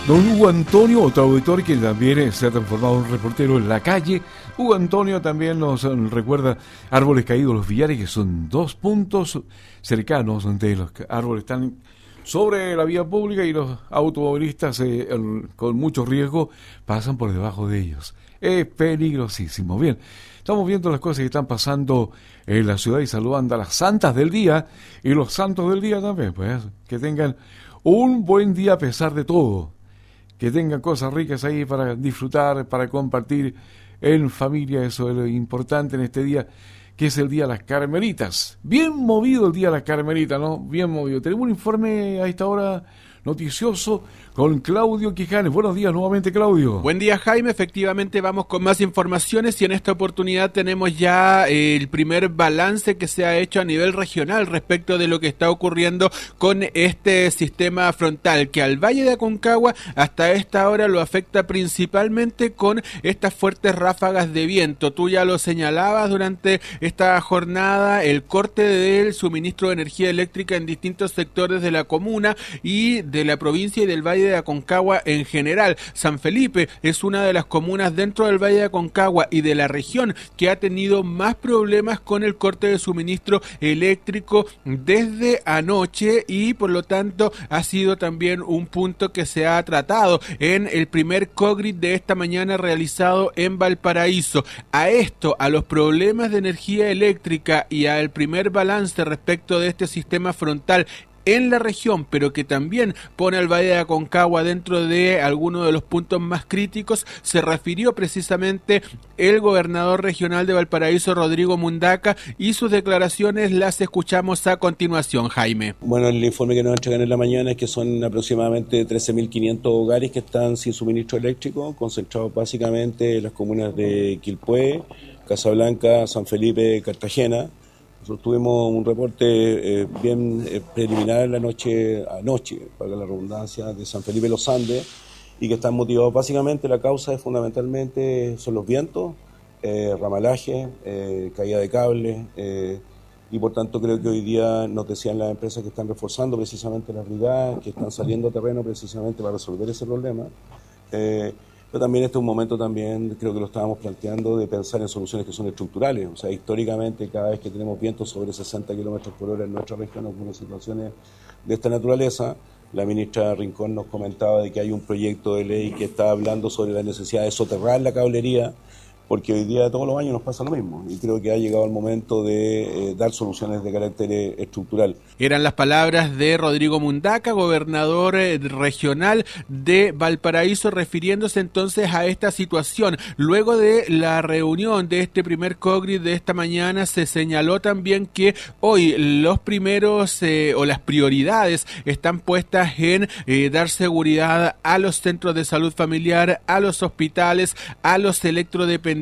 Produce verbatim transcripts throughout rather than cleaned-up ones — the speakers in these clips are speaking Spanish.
Don Hugo Antonio, otro auditor que también se ha transformado en un reportero en la calle. Hugo Antonio también nos recuerda árboles caídos, los Villares, que son dos puntos cercanos donde los árboles están sobre la vía pública y los automovilistas eh, el, con mucho riesgo pasan por debajo de ellos. Es peligrosísimo. Bien, estamos viendo las cosas que están pasando en la ciudad y saludando a las santas del día y los santos del día también, pues que tengan un buen día a pesar de todo. Que tengan cosas ricas ahí para disfrutar, para compartir en familia, eso es lo importante en este día, que es el Día de las Carmelitas. Bien movido el Día de las Carmelitas, ¿no? Bien movido. Tenemos un informe a esta hora noticioso con Claudio Quijanes. Buenos días nuevamente, Claudio. Buen día, Jaime. Efectivamente vamos con más informaciones y en esta oportunidad tenemos ya eh, el primer balance que se ha hecho a nivel regional respecto de lo que está ocurriendo con este sistema frontal que al Valle de Aconcagua hasta esta hora lo afecta principalmente con estas fuertes ráfagas de viento. Tú ya lo señalabas durante esta jornada, el corte del suministro de energía eléctrica en distintos sectores de la comuna y de la provincia y del Valle de Aconcagua en general. San Felipe es una de las comunas dentro del Valle de Aconcagua y de la región que ha tenido más problemas con el corte de suministro eléctrico desde anoche y por lo tanto ha sido también un punto que se ha tratado en el primer COGRIT de esta mañana realizado en Valparaíso. A esto, a los problemas de energía eléctrica y al primer balance respecto de este sistema frontal en la región, pero que también pone al Valle de Aconcagua dentro de algunos de los puntos más críticos, se refirió precisamente el gobernador regional de Valparaíso, Rodrigo Mundaca, y sus declaraciones las escuchamos a continuación, Jaime. Bueno, el informe que nos entregan en la mañana es que son aproximadamente trece mil quinientos hogares que están sin suministro eléctrico, concentrados básicamente en las comunas de Quilpué, Casablanca, San Felipe, Cartagena. Nosotros tuvimos un reporte eh, bien eh, preliminar la noche, anoche, para la redundancia, de San Felipe Los Andes, y que están motivados básicamente, la causa es fundamentalmente son los vientos, eh, ramalaje, eh, caída de cables, eh, y por tanto creo que hoy día nos decían las empresas que están reforzando precisamente las brigadas, que están saliendo a terreno precisamente para resolver ese problema. Eh, Pero también este es un momento también, creo que lo estábamos planteando, de pensar en soluciones que son estructurales. O sea, históricamente cada vez que tenemos vientos sobre sesenta kilómetros por hora en nuestra región, en algunas situaciones de esta naturaleza, la ministra Rincón nos comentaba de que hay un proyecto de ley que está hablando sobre la necesidad de soterrar la cablería, porque hoy día todos los años nos pasa lo mismo y creo que ha llegado el momento de eh, dar soluciones de carácter eh, estructural. Eran las palabras de Rodrigo Mundaca, gobernador eh, regional de Valparaíso, refiriéndose entonces a esta situación. Luego de la reunión de este primer COGRIT de esta mañana se señaló también que hoy los primeros eh, o las prioridades están puestas en eh, dar seguridad a los centros de salud familiar, a los hospitales, a los electrodependientes,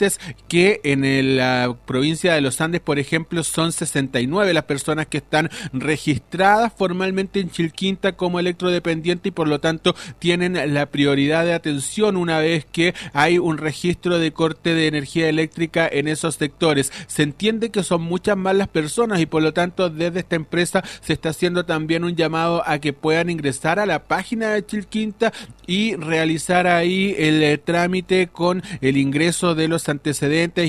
que en el, la provincia de los Andes, por ejemplo, son sesenta y nueve las personas que están registradas formalmente en Chilquinta como electrodependiente y por lo tanto tienen la prioridad de atención una vez que hay un registro de corte de energía eléctrica en esos sectores. Se entiende que son muchas más las personas y por lo tanto desde esta empresa se está haciendo también un llamado a que puedan ingresar a la página de Chilquinta y realizar ahí el eh, trámite con el ingreso de los antecedentes